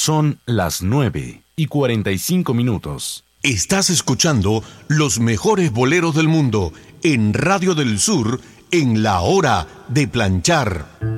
Son las 9:45. Estás escuchando los mejores boleros del mundo en Radio del Sur en La Hora de Planchar.